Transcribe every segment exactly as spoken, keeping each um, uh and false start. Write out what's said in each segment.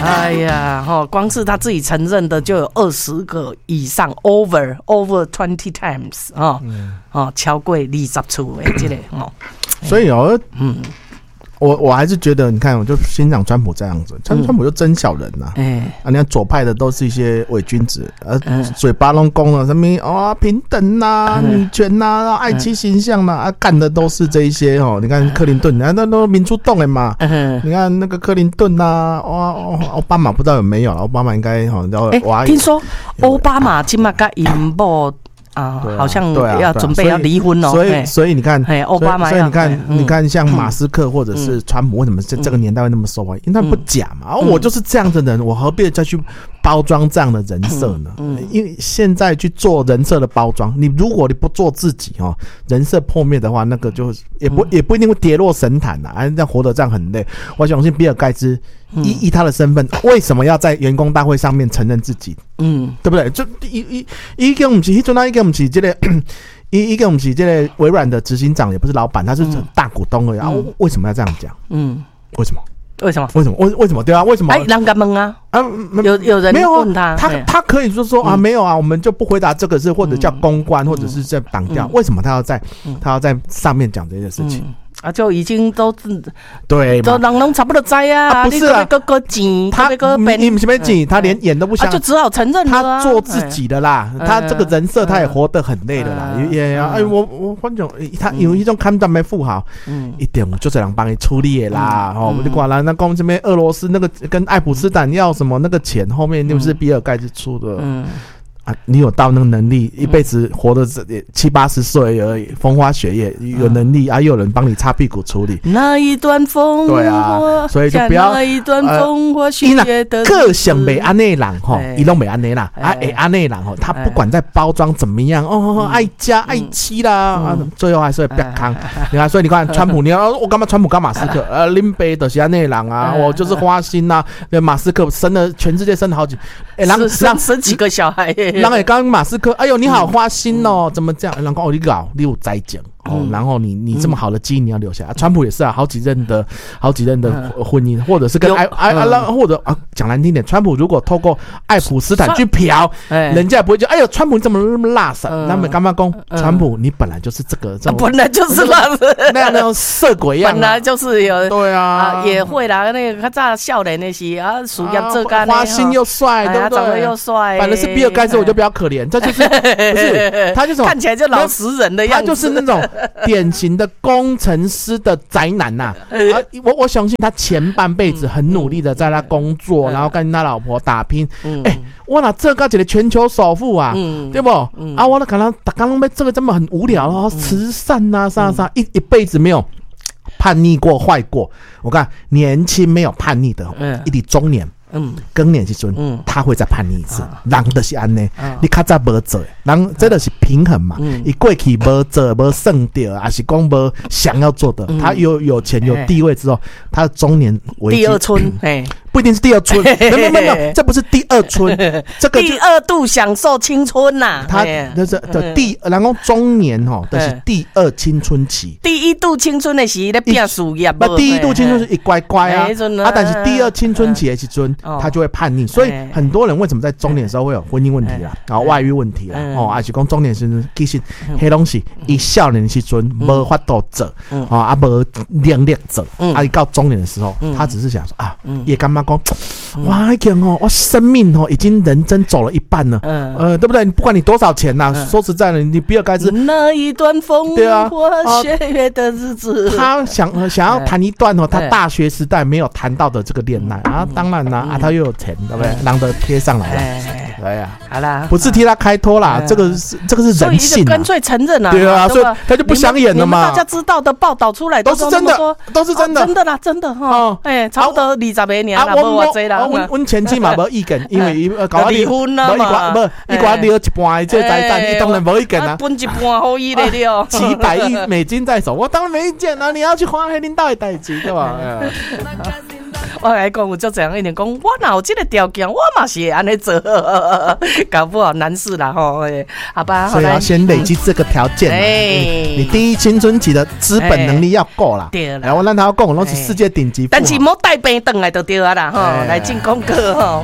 哎呀，哈，光是他自己承认的就有二十个以上 ，over over twenty times 啊、哦，哦，超过二十次的这个哦。 所以哦，嗯。我我还是觉得，你看，我就欣赏川普这样子，川川普就真小人呐、啊，嗯、啊，你看左派的都是一些伪君子，呃，嗯、嘴巴拢讲了什么哦平等呐、啊、嗯、女权呐、啊、爱妻形象呐、啊，啊干的都是这一些哦。你看克林顿，啊，那都民主党的嘛，嗯、你看那个克林顿呐、啊，哇，奥巴马不知道有没有了，奥巴马应该哈，然后哎，听说奥巴马今嘛跟因某。啊，好像要准备要离婚哦， 所以所以你看， 奥巴马， 所以你看，你看像马斯克或者是川普，为什么这这个年代会那么受欢迎？因为他不假嘛，我就是这样的人，我何必再去包装这样的人设呢？因为现在去做人设的包装，你如果你不做自己哦，人设破灭的话，那个就也不也不一定会跌落神坛呐，啊，这样活得这样很累。我相信比尔盖茨。依依他的身份，为什么要在员工大会上面承认自己？嗯，对不对？就一一一个我们是，一阵那一个我们是这个，一一个我们是这个微软的执行长，也不是老板，他是大股东而已。嗯、啊，为什么要这样讲？嗯，为什么？ 为什么？ 为什么？为为什么？对啊，为什么？ 哎，人家问啊，啊，有有人问他， 他他可以说说啊，没有啊，我们就不回答这个是，或者叫公关，或者是在挡掉。为什么他要在他要在上面讲这些事情？ 啊，就已经都对， 都人拢差不多知啊。 啊不是啊， 个个钱， 他你你什么钱？他连演都不想， 就只好承认他做自己的啦。他这个人设他也活得很累的啦。也哎，我我反正他有一种看淡的富豪，一点就这样帮你处理的啦。哦，我就管了。那光这边俄罗斯那个跟爱普斯坦要什么那个钱，后面就是比尔盖茨出的。嗯。啊，你有到那个能力，一辈子活得七八十岁而已，风花雪月，有能力啊，又有人帮你擦屁股处理。 那一段风， 对啊，所以就不要那一段风花雪月的。 个性没安内人吼，伊拢没安内啦，啊，哎安内人吼，他不管在包装怎么样，哦，爱家爱妻啦，啊，最后还是会变康。你看，所以你看川普，你看我干嘛川普干马斯克？呃，林北的是安内人啊，我就是花心呐。那马斯克生了全世界生了好几，哎，让让生几个小孩。 然后刚刚马斯克，哎呦，你好花心哦，怎么这样？然后哦，你搞，你有栽种哦，然后你你这么好的基因你要留下来。川普也是啊，好几任的好几任的婚姻，或者是跟爱爱爱，或者啊，讲难听点，川普如果透过爱普斯坦去嫖，人家也不会觉得，哎呦，川普你怎么那么辣手？他们干嘛讲川普，你本来就是这个， 本来就是那那样那种色鬼样， 本来就是有， 对啊， 也会啦，那个他早少年那些啊，属于这个花心又帅，对不对？ 长得又帅， 反正是比尔盖茨，我就比较可怜，这就是不是他就是看起来就老实人的样子， 他就是那种典型的工程师的宅男呐。啊，我我相信他前半辈子很努力的在他工作，然后跟他老婆打拼。哎，我哪这个一个全球首富啊，对不？啊，我那可能刚刚被这个这么很无聊哦，慈善呐啥啥，一一辈子没有叛逆过坏过。我看年轻没有叛逆的，一直中年。嗯，更年期时阵，他会再叛逆一次。人就是安尼，你较早无做，人这就是平衡嘛。伊过去无做，无胜掉，还是讲无想要做的。他有有钱有地位之后，他的中年危机。 第二春，哎。 不一定是第二春，没有没有，这不是第二春，这个第二度享受青春呐。 他那是的第，然后中年哈，这是第二青春期。 第一度青春的时咧变事业， 不，第一度青春是一乖乖啊，啊，但是第二青春期的时阵，他就会叛逆。所以很多人为什么在中年的时候会有婚姻问题啦，然后外遇问题啦，哦，还是讲中年时阵其实黑东西，伊少年时阵无法度做，啊，啊无能力做，啊，伊到中年的时候，他只是想说啊，也干嘛？讲哇，一天哦，我生命哦已经人生走了一半了，嗯，呃，对不对？不管你多少钱呐、啊，嗯、说实在的，你比尔盖茨那一段风花雪月的日子， 他想想要谈一段哦，他大学时代没有谈到的这个恋爱、嗯、啊，当然啦、嗯、啊，他又有钱，对不对？让他贴上来了。哎对呀、啊， 好啦， 不是替他开脱啦，这个是这个是人性、啊， 干脆承认啦， 对啊，所以他就不想演了嘛。 大家知道的报道出来都是真的，都是真的， 真的啦，真的哈。哎，差不多二十个年啦，无偌济啦。 我我前妻嘛无意见，因为伊搞离婚啦嘛， 无伊管留一半这财产，伊当然无意见啦。 分一半好伊的了， 几百亿美金在手，我当然没意见啦。你要去花黑领导的代志，对吧？ 我来讲，有足这样一定讲，我哪有这个条件，我嘛是会安尼做，搞不好难事啦吼。好吧， 所以要先累积这个条件。哎，你第一青春期的资本能力要够啦。对啦，我咱头讲，拢是世界顶级。 但是莫带病回来就对啊啦，吼，来进广告吼。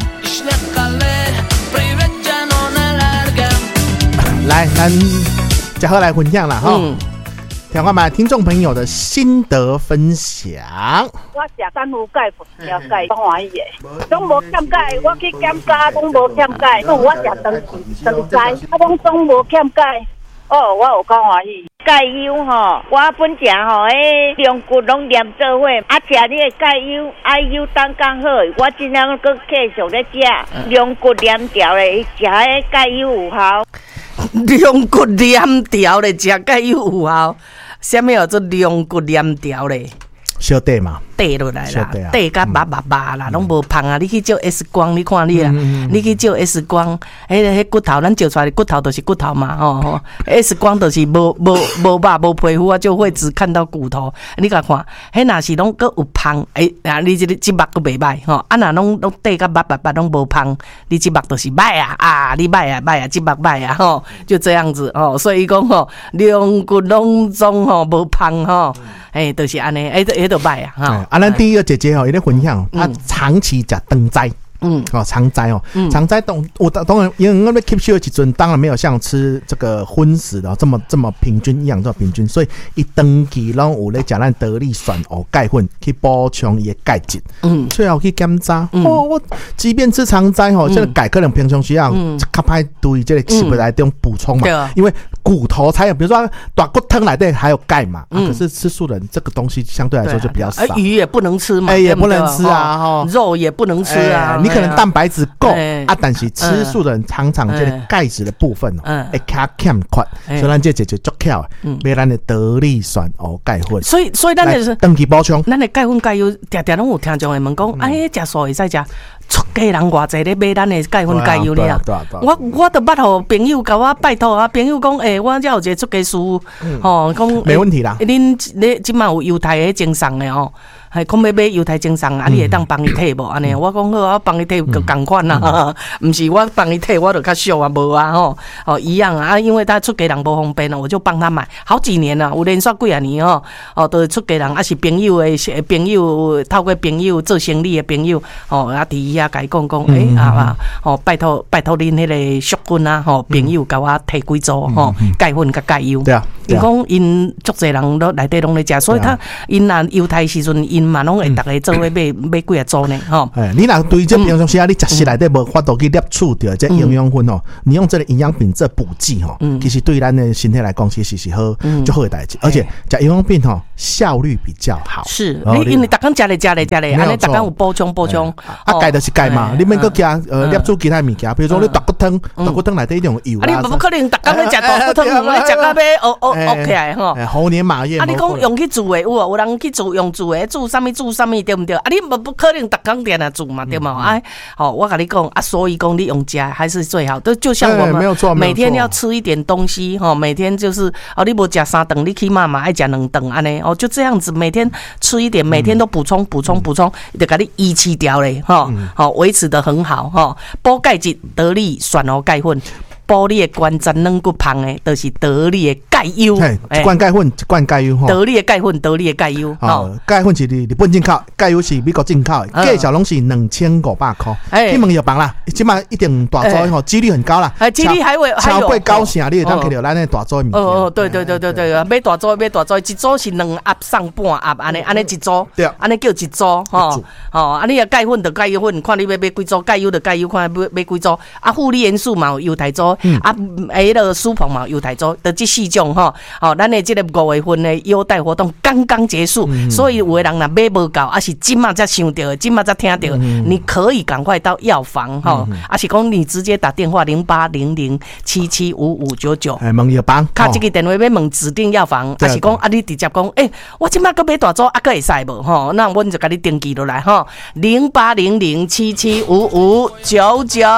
来，咱嘉禾来分享啦哈。听看嘛，听众朋友的心得分享。 我食珊瑚钙，了解讲欢喜的，总无欠钙，我去检查，总无欠钙，讲我食长长斋，啊，讲总无欠钙，哦，我有讲欢喜。钙优吼，我本食吼，诶，两骨拢连做伙，啊，食你的钙优，爱优当刚好，我尽量搁继续咧食，两骨连条咧，食迄钙优有效。 两骨连条咧，食钙优有效。什么叫做两骨连条咧？ 小弟嘛， 地落来啦，地甲麻麻麻啦，拢无胖啊！你去照 X 光，你看你啦，你去照 X 光，迄迄骨头，咱照出来的骨头都是骨头嘛，吼 ，X 光就是无无无肉无皮肤啊，就会只看到骨头。你甲看，迄若是拢搁有胖，诶，啊，你这个肌肉搁袂歹吼，啊，若拢拢地甲麻麻麻拢无胖，你肌肉都是歹啊，啊，你歹啊歹啊，肌肉歹啊，吼，就这样子哦。所以讲吼，两骨拢总吼无胖吼。哎，就是安尼，哎，哎，都歹啊！哈， 啊，咱第一个姐姐哦，有咧分享，她长期食长斋，嗯，哦，长斋哦，长斋当我当然，因为我们 keep 住的时阵，当然没有像吃这个荤食的这么这么平均一样，这么平均，所以一长期拢有咧食咱得力选哦钙粉去补充伊的钙质，嗯，最后去检查，哦，我即便吃长斋吼，这个钙可能平常需要较歹对这个食物来中补充嘛，因为骨头才有，比如说大骨汤来的还有钙嘛，可是吃素人这个东西相对来说就比较少， 鱼也不能吃嘛， 哎，也不能吃啊， 肉也不能吃啊， 你可能蛋白质够啊，但是吃素的人常常这个钙质的部分哦，会较欠缺，所以咱这姐姐足巧，买咱的得力选哦钙粉， 所以所以咱就是长期补充， 咱的钙粉钙油，常常拢有听众会问讲，哎，食素会使食？出家人偌济咧买咱的钙粉钙油咧，我我都捌互朋友甲我拜托啊，朋友讲，诶，我遮有一个出家师，吼，讲没问题啦， 恁咧即马有犹太的精送的哦。系讲要买犹太精送啊，你会当帮伊摕无？安尼，我讲好啊，帮伊摕就共款啦，毋是我帮伊摕，我就较俗啊，无啊吼，哦一样啊，因为他出家人无方便啊，我就帮他买好几年啦，有连续几啊年哦，哦都是出家人，啊是朋友的朋友，透过朋友做生意的朋友，哦啊伫伊遐甲伊讲讲，诶啊嘛，哦拜托拜托恁迄个淑君啊，吼朋友甲我摕几组吼钙粉甲钙油，对啊，伊讲因足济人都内底拢咧食，所以他因若犹太时阵因嘛拢会逐个做伙买买几啊组呢，吼。 哎，你若对这平常时啊，你食食内底无法度去摄取到这营养分哦，你用这个营养品这补剂吼，其实对咱的身体来讲其实是好，就好的代志，而且食营养品吼效率比较好。 是，你因为逐工食咧食咧食咧，安尼逐工有补充补充。 啊，钙就是钙嘛，你免搁加呃摄取其他物件，比如说你大骨汤，大骨汤内底一种油啊，你不可能逐工咧食大骨汤，你食到要哦哦哦起来吼。 猴年马月。 啊，你讲用去煮的有啊，有人去煮用煮的，煮啥物煮啥物对不对？啊，你不不可能逐工点啊煮嘛，对嘛？哎，好，我跟你讲啊，所以讲你用加还是最好。都就像我们每天要吃一点东西哈，每天就是哦，你无食三顿，你起码嘛爱食两顿安尼哦，就这样子每天吃一点，每天都补充补充补充，就给你一起掉嘞哈，好维持得很好哈。补钙质得力选哦钙粉。补你的关节软骨胖的，就是得力的钙油。 一罐钙粉，一罐钙油吼。 得力的钙粉，得力的钙油。 哦，钙粉是日本进口，钙油是美国进口的，价小拢是两千五百块。你问药房啦，起码一点大组吼，几率很高啦。 哎，几率还会还有超过高成，你会当摕到咱的大组物件。 哦哦，对对对对对，买大组买大组，一组是两盒上半盒，安尼安尼一组，对，安尼叫一组吼。哦，啊，你个钙粉就钙油粉，看你要买几组，钙油就钙油，看买买几组。啊，负离元素嘛有犹太组，啊。诶，那个苏鹏嘛，犹太州的这四种哈，哦，咱的这个五月份的优待活动刚刚结束，嗯、所以有的人若买无够，啊是今嘛才想到，今嘛才听到，嗯、你可以赶快到药房哈，嗯、啊是讲你直接打电话零八零零七七五五九九， 哎，问药房， 卡这个电话要问指定药房，啊是讲啊你直接讲，诶、欸，我今嘛搁买大组，啊搁会使无吼？那阮就甲你登记落来吼，零八零零七七五五九九。